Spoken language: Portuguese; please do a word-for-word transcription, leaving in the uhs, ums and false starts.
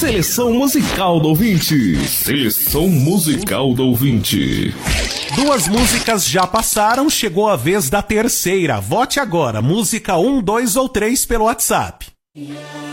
Seleção musical do ouvinte. Seleção musical do ouvinte. Duas músicas já passaram, chegou a vez da terceira. Vote agora, música um, dois ou três pelo WhatsApp.